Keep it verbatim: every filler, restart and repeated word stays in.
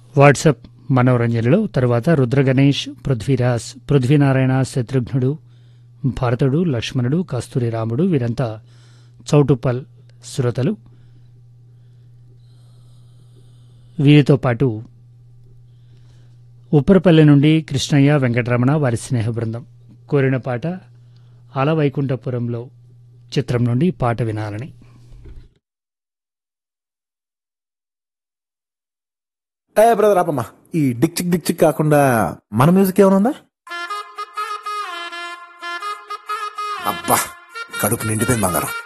WhatsApp మనోరంజనలో తరువాత రుద్రగణేష్, పృథ్వీరాజ్, పృథ్వీనారాయణ, శత్రుఘ్నుడు, భరతుడు, లక్ష్మణుడు, కస్తూరి రాముడు వీరంతా చౌటుప్పల్ శ్రోతలు. వీరితో పాటు ఉప్పరపల్లి నుండి కృష్ణయ్య, వెంకటరమణ వారి స్నేహ బృందం కోరిన పాట ఆలవైకుంఠపురంలో చిత్రం నుండి పాట వినాలని. ఏ బ్రదర్ ఆపమ్మా, ఈ డిక్ చిక్ డిక్ చిక్ కాకుండా మన మ్యూజిక్ ఏమైనా ఉందా? అబ్బా కడుపు నిండిపోయింది బంగారం.